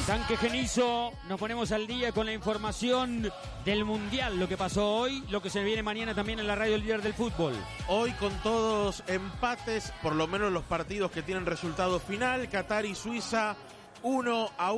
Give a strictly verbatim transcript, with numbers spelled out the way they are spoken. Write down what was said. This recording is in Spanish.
Tanque Genizo, nos ponemos al día con la información del Mundial, lo que pasó hoy, lo que se viene mañana también en la radio El Líder del Fútbol. Hoy con todos empates, por lo menos los partidos que tienen resultado final, Qatar y Suiza uno a uno.